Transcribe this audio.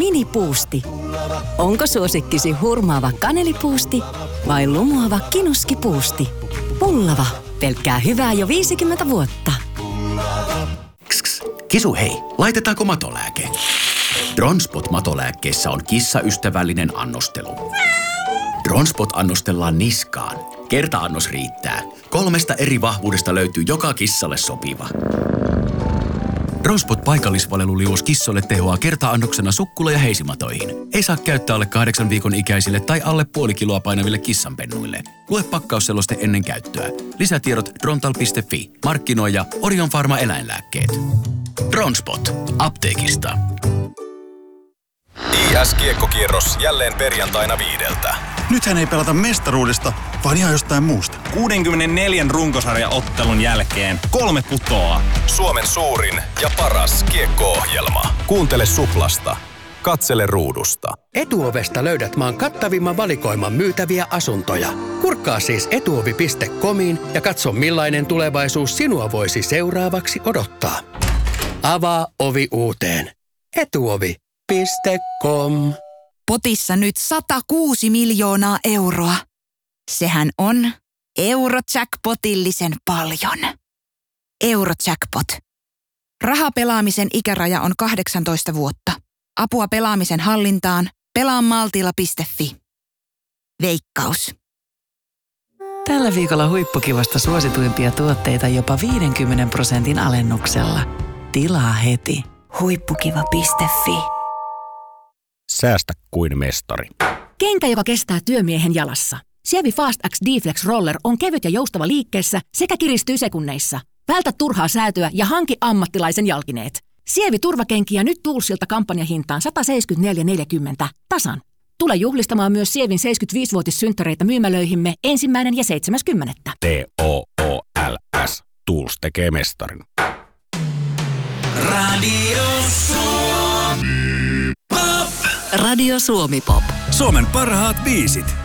minipuusti. Onko suosikkisi hurmaava kanelipuusti vai lumoava kinuskipuusti? Pullava. Pelkkää hyvää jo 50 vuotta. Kss, kisu hei, laitetaanko matolääke? Dronspot-matolääkkeessä on kissaystävällinen annostelu. Dronspot annostellaan niskaan. Kerta-annos riittää. 3 eri vahvuudesta löytyy joka kissalle sopiva. Dronspot paikallisvaleluliuos kissoille tehoaa kerta-annoksena sukkula- ja heisimatoihin. Ei saa käyttää alle 8 viikon ikäisille tai alle puoli kiloa painaville kissanpennuille. Lue pakkausseloste ennen käyttöä. Lisätiedot drontal.fi. Markkinoija Orion Pharma eläinlääkkeet. Dronspot. Apteekista. IS-kiekkokierros jälleen perjantaina 5. Nythän ei pelata mestaruudesta, vaan ihan jostain muusta. 64 runkosarjaottelun jälkeen 3 putoaa. Suomen suurin ja paras kiekko-ohjelma. Kuuntele Suplasta. Katsele ruudusta. Etuovesta löydät maan kattavimman valikoiman myytäviä asuntoja. Kurkkaa siis etuovi.comiin ja katso millainen tulevaisuus sinua voisi seuraavaksi odottaa. Avaa ovi uuteen. Etuovi.com. Potissa nyt 106 miljoonaa euroa. Sehän on Eurojackpotillisen paljon. Eurojackpot. Rahapelaamisen ikäraja on 18 vuotta. Apua pelaamisen hallintaan. Pelaamaltilla.fi. Veikkaus. Tällä viikolla huippukivasta suosituimpia tuotteita jopa 50% alennuksella. Tilaa heti. Huippukiva.fi. Säästä kuin mestari. Kenkä, joka kestää työmiehen jalassa. Sievi Fast X D-Flex Roller on kevyt ja joustava liikkeessä sekä kiristyy sekunneissa. Vältä turhaa säätöä ja hanki ammattilaisen jalkineet. Sievi turvakenkiä nyt Toolsilta kampanjahintaan 174,40 tasan. Tule juhlistamaan myös Sievin 75-vuotissynttäreitä myymälöihimme 1. ja 7.10. TOOLS. Tools tekee mestarin. Radio Suomi Pop. Radio Suomi Pop. Suomen parhaat biisit.